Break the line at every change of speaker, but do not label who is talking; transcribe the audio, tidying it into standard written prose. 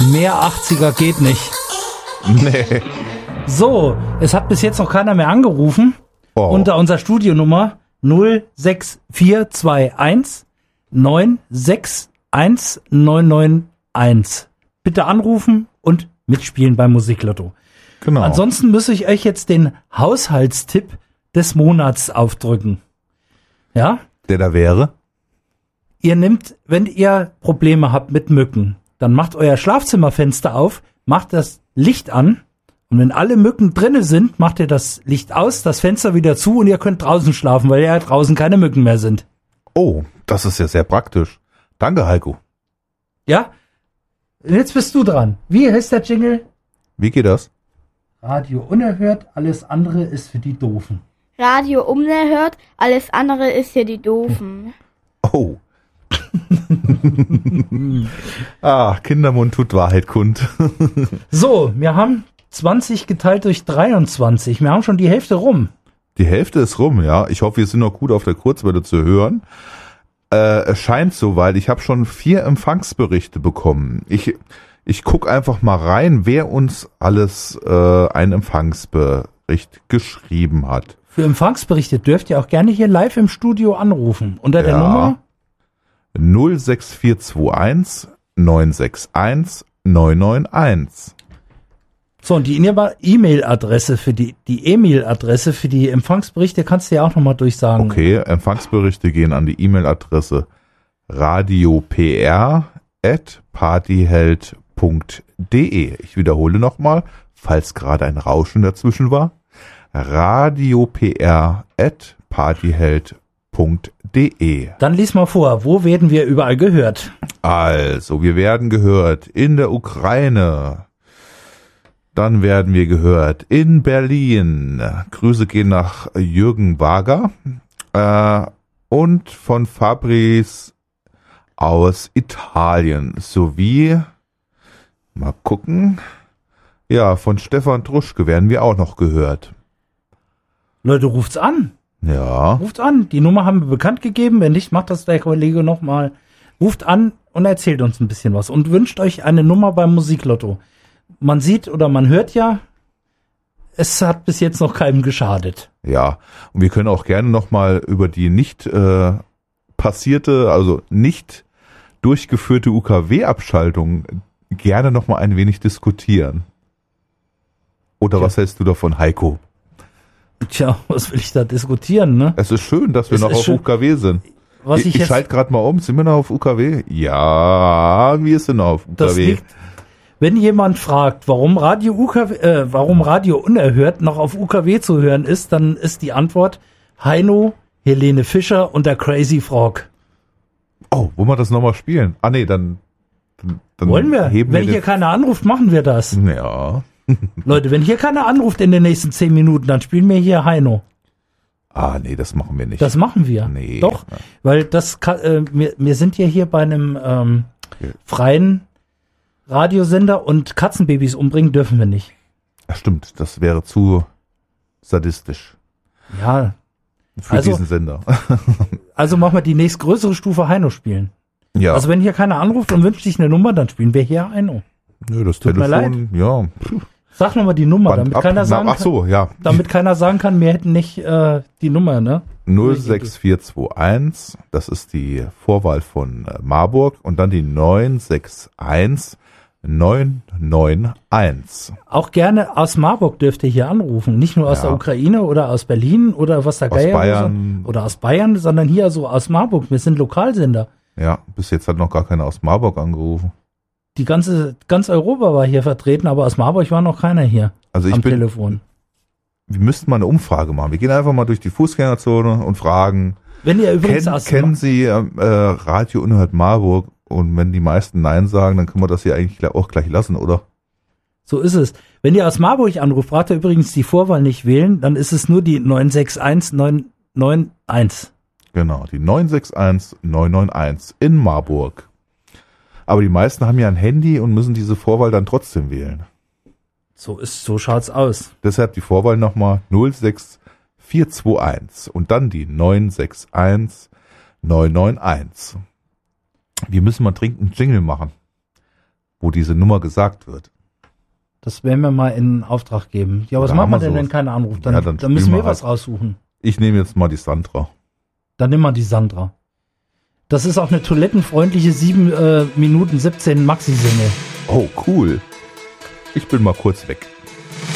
Mehr 80er geht nicht.
Nee.
So, es hat bis jetzt noch keiner mehr angerufen. Unter unserer Studionummer 06421 961 991. Bitte anrufen und mitspielen beim Musiklotto.
Genau.
Ansonsten muss ich euch jetzt den Haushaltstipp des Monats aufdrücken. Ja?
Der da wäre?
Ihr nehmt, wenn ihr Probleme habt mit Mücken, dann macht euer Schlafzimmerfenster auf, macht das Licht an und wenn alle Mücken drinne sind, macht ihr das Licht aus, das Fenster wieder zu und ihr könnt draußen schlafen, weil ja draußen keine Mücken mehr sind.
Oh, das ist ja sehr praktisch. Danke, Heiko.
Ja? Jetzt bist du dran. Wie heißt der Jingle?
Wie geht das?
Radio unerhört, alles andere ist für die Doofen.
Radio unerhört, alles andere ist für die Doofen.
Oh. Kindermund tut Wahrheit kund.
So, wir haben 20 geteilt durch 23. Wir haben schon die Hälfte rum.
Die Hälfte ist rum, ja. Ich hoffe, wir sind noch gut auf der Kurzwelle zu hören. Es scheint so, weil ich habe schon 4 Empfangsberichte bekommen. Ich guck einfach mal rein, wer uns alles einen Empfangsbericht geschrieben hat.
Für Empfangsberichte dürft ihr auch gerne hier live im Studio anrufen. Unter der Nummer
06421 961 991.
So, und die E-Mail-Adresse für die E-Mail-Adresse für die Empfangsberichte kannst du ja auch nochmal durchsagen.
Okay, Empfangsberichte gehen an die E-Mail-Adresse radiopr@partyheld.de. Ich wiederhole nochmal, falls gerade ein Rauschen dazwischen war. radiopr@partyheld.de.
Dann lies mal vor, wo werden wir überall gehört?
Also, wir werden gehört in der Ukraine. Dann werden wir gehört in Berlin. Grüße gehen nach Jürgen Wager. Und von Fabrice aus Italien. Sowie, mal gucken, ja, von Stefan Druschke werden wir auch noch gehört.
Leute, ruft's an.
Ja.
Ruft an. Die Nummer haben wir bekannt gegeben. Wenn nicht, macht das der Kollege nochmal. Ruft an und erzählt uns ein bisschen was. Und wünscht euch eine Nummer beim Musiklotto. Man sieht oder man hört ja, es hat bis jetzt noch keinem geschadet.
Ja, und wir können auch gerne nochmal über die nicht passierte, also nicht durchgeführte UKW-Abschaltung gerne nochmal ein wenig diskutieren. Oder was hältst du davon, Heiko?
Tja, was will ich da diskutieren, ne?
Es ist schön, dass wir noch auf UKW sind. Ich schalte gerade mal um, sind wir noch auf UKW? Ja, wir sind noch auf UKW.
Das liegt, wenn jemand fragt, warum Radio unerhört noch auf UKW zu hören ist, dann ist die Antwort Heino, Helene Fischer und der Crazy Frog.
Oh, wollen wir das nochmal spielen? Ah nee, dann
wollen wir. Wenn hier keiner anruft, machen wir das.
Ja.
Leute, wenn hier keiner anruft in den nächsten 10 Minuten, dann spielen wir hier Heino.
Ah nee, das machen wir nicht.
Das machen wir.
Nee.
Doch, weil das wir sind ja hier bei einem freien Radiosender und Katzenbabys umbringen dürfen wir nicht.
Ja, stimmt, das wäre zu sadistisch.
Ja.
Für diesen Sender.
Also machen wir die nächstgrößere Stufe Heino spielen.
Ja.
Also wenn hier keiner anruft und wünscht sich eine Nummer, dann spielen wir hier Heino.
Nö, das
Tut mir
Telefon, ja.
Sag nochmal die Nummer, damit keiner sagen
ach so, ja.
damit keiner sagen kann, wir hätten nicht die Nummer, ne?
06421, das ist die Vorwahl von Marburg und dann die 961 991.
Auch gerne aus Marburg dürft ihr hier anrufen. Nicht nur aus der Ukraine oder aus Berlin oder was der Geier
Bayern.
Oder aus Bayern, sondern hier so aus Marburg. Wir sind Lokalsender.
Ja, bis jetzt hat noch gar keiner aus Marburg angerufen.
Ganz Europa war hier vertreten, aber aus Marburg war noch keiner hier am Telefon.
Wir müssten mal eine Umfrage machen. Wir gehen einfach mal durch die Fußgängerzone und fragen,
wenn ihr übrigens
kennen Sie Radio Unerhört Marburg? Und wenn die meisten Nein sagen, dann können wir das hier eigentlich auch gleich lassen, oder?
So ist es. Wenn ihr aus Marburg anruft, braucht ihr übrigens die Vorwahl nicht wählen, dann ist es nur die 961 991.
Genau, die 961 991 in Marburg. Aber die meisten haben ja ein Handy und müssen diese Vorwahl dann trotzdem wählen.
So schaut's aus.
Deshalb die Vorwahl nochmal 06421 und dann die 961 991. Wir müssen mal dringend einen Jingle machen. wo diese Nummer gesagt wird.
Das werden wir mal in Auftrag geben. Ja, was
Oder
machen wir
haben wir
denn, wenn
sowas?
keiner anruft? Dann,
Ja, dann
dann müssen
spielen
wir
wir
was raussuchen.
Ich nehme jetzt mal die Sandra.
Dann nimm mal die Sandra. Das ist auch eine toilettenfreundliche 7 Minuten 17 Maxi-Single.
Oh, cool. Ich bin mal kurz weg.